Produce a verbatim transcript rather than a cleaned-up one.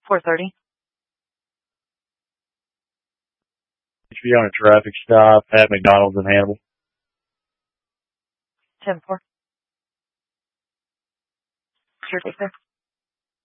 four thirty. Should be on a traffic stop at McDonald's in Hannibal. ten four. Sure, take care.